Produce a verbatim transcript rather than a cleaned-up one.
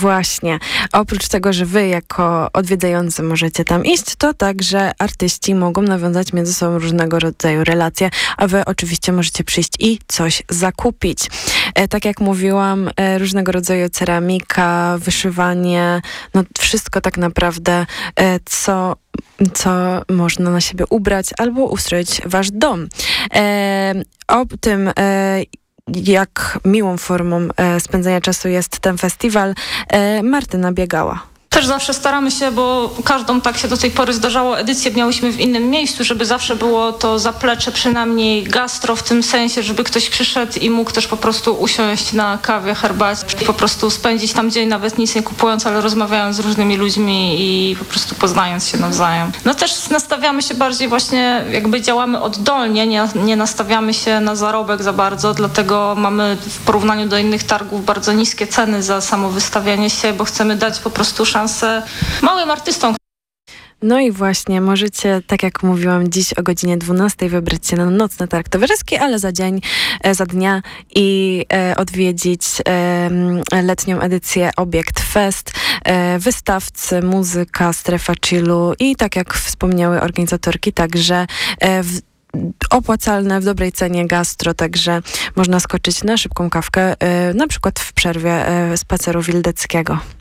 Właśnie. Oprócz tego, że wy jako odwiedzający możecie tam iść, to także artyści mogą nawiązać między sobą różnego rodzaju relacje, a wy oczywiście możecie przyjść i coś zakupić. E, tak jak mówiłam, e, różnego rodzaju ceramika, wyszywanie, no wszystko tak naprawdę, e, co co można na siebie ubrać albo ustroić wasz dom. E, o tym, e, jak miłą formą e, spędzania czasu jest ten festiwal, e, Martyna biegała. Też zawsze staramy się, bo każdą, tak się do tej pory zdarzało, edycję miałyśmy w innym miejscu, żeby zawsze było to zaplecze przynajmniej gastro, w tym sensie, żeby ktoś przyszedł i mógł też po prostu usiąść na kawie, herbacie i po prostu spędzić tam dzień, nawet nic nie kupując, ale rozmawiając z różnymi ludźmi i po prostu poznając się nawzajem. No też nastawiamy się bardziej właśnie, jakby działamy oddolnie, nie, nie nastawiamy się na zarobek za bardzo, dlatego mamy w porównaniu do innych targów bardzo niskie ceny za samo wystawianie się, bo chcemy dać po prostu szansę małym artystom. No i właśnie, możecie, tak jak mówiłam, dziś o godzinie dwunastej wybrać się na nocny targ towarzyski, ale za dzień, za dnia i e, odwiedzić e, letnią edycję Obiekt Fest, e, wystawcy, muzyka, strefa chillu i tak jak wspomniały organizatorki, także e, w opłacalne, w dobrej cenie gastro, także można skoczyć na szybką kawkę, e, na przykład w przerwie e, spaceru wildeckiego.